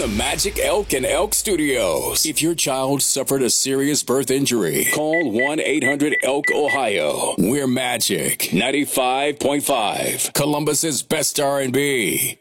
the Magic Elk and Elk Studios. If your child suffered a serious birth injury, call 1-800-ELK-OHIO. We're Magic 95.5, Columbus's best R&B.